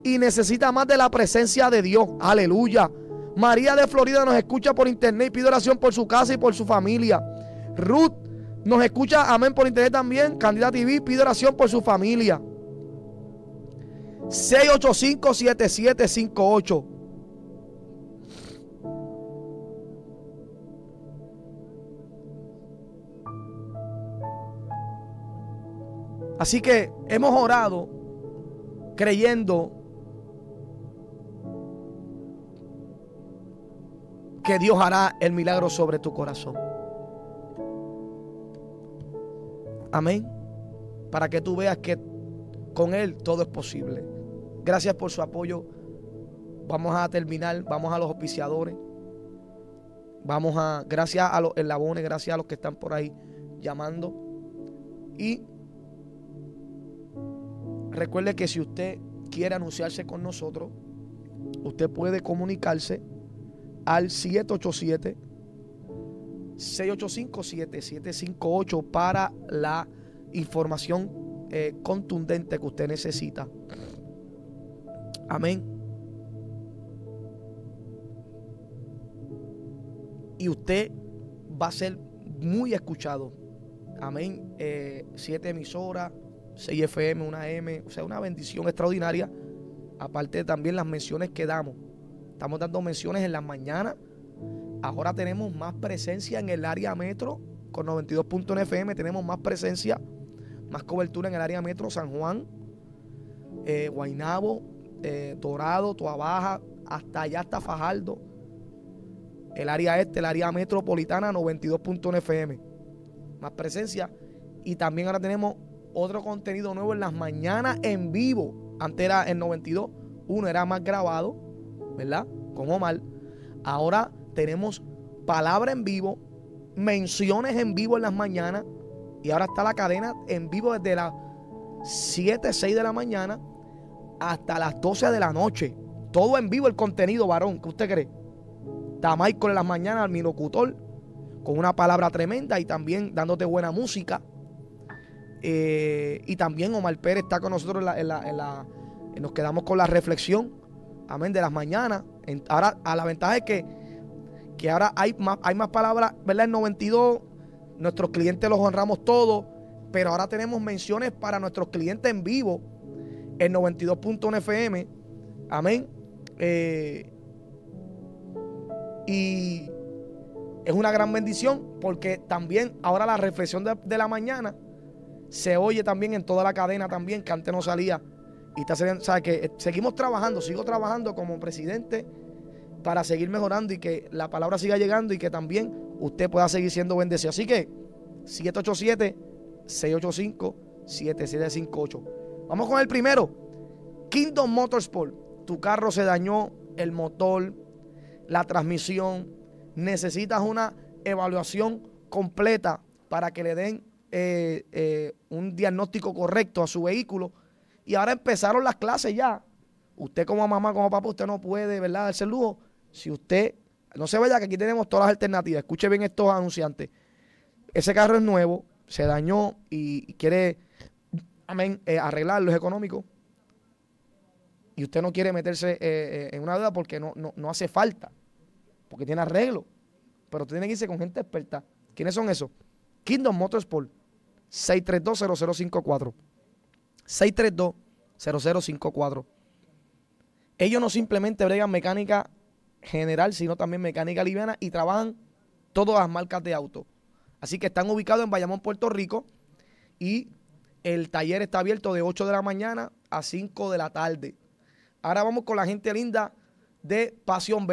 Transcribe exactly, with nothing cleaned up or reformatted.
y necesita más de la presencia de Dios. Aleluya. María de Florida nos escucha por internet y pide oración por su casa y por su familia. Ruth nos escucha, amén, por internet también. Candida T V pide oración por su familia. seis ocho cinco, siete siete cinco ocho. Así que hemos orado creyendo que Dios hará el milagro sobre tu corazón. Amén. Para que tú veas que con Él todo es posible. Gracias por su apoyo. Vamos a terminar. Vamos a los auspiciadores. Vamos a, gracias a los eslabones, gracias a los que están por ahí llamando. Y recuerde que si usted quiere anunciarse con nosotros, usted puede comunicarse al siete ocho siete, seis ocho cinco, siete siete cinco ocho para la información eh, contundente que usted necesita. Amén. Y usted va a ser muy escuchado. Amén. Eh, siete emisoras, seis F M, una M, o sea, una bendición extraordinaria. Aparte de también las menciones que damos. Estamos dando menciones en las mañanas. Ahora tenemos más presencia en el área metro. Con noventa y dos punto uno F M tenemos más presencia, más cobertura en el área metro. San Juan, eh, Guaynabo, eh, Dorado, Toabaja, hasta allá hasta Fajardo. El área este, el área metropolitana, noventa y dos punto uno F M. Más presencia. Y también ahora tenemos otro contenido nuevo en las mañanas en vivo. Antes era en noventa y dos punto uno, era más grabado, ¿verdad? Con Omar. Ahora tenemos palabra en vivo, menciones en vivo en las mañanas. Y ahora está la cadena en vivo desde las siete, seis de la mañana hasta las doce de la noche. Todo en vivo el contenido, varón. ¿Qué usted cree? Está Michael en las mañanas, mi locutor, con una palabra tremenda y también dándote buena música. Eh, y también Omar Pérez está con nosotros en la, en la, en la, nos quedamos con la reflexión, amén, de las mañanas. En, ahora, a la ventaja es que, que ahora hay más, hay más palabras, ¿verdad? En noventa y dos, nuestros clientes los honramos todos, pero ahora tenemos menciones para nuestros clientes en vivo, en noventa y dos punto uno F M, amén. Eh, y es una gran bendición porque también ahora la reflexión de, de la mañana se oye también en toda la cadena también, que antes no salía. Y está, ¿sabe? Que seguimos trabajando, sigo trabajando como presidente para seguir mejorando y que la palabra siga llegando y que también usted pueda seguir siendo bendecido. Así que siete ocho siete, seis ocho cinco, siete siete cinco ocho. Vamos con el primero. Kingdom Motorsport. Tu carro se dañó, el motor, la transmisión. Necesitas una evaluación completa para que le den Eh, eh, un diagnóstico correcto a su vehículo. Y ahora empezaron las clases ya. Usted como mamá, como papá, usted no puede, ¿verdad?, darse el lujo. Si usted, no se vaya, que aquí tenemos todas las alternativas. Escuche bien estos anunciantes. Ese carro es nuevo, se dañó y, y quiere, amén, eh, arreglarlo, es económico. Y usted no quiere meterse eh, eh, en una deuda porque no, no, no hace falta, porque tiene arreglo. Pero usted tiene que irse con gente experta. ¿Quiénes son esos? Kingdom Motorsport. seis tres dos, cero cero cinco cuatro. seis tres dos, cero cero cinco cuatro. Ellos no simplemente bregan mecánica general, sino también mecánica liviana y trabajan todas las marcas de auto. Así que están ubicados en Bayamón, Puerto Rico, y el taller está abierto de ocho de la mañana a cinco de la tarde. Ahora vamos con la gente linda de Pasión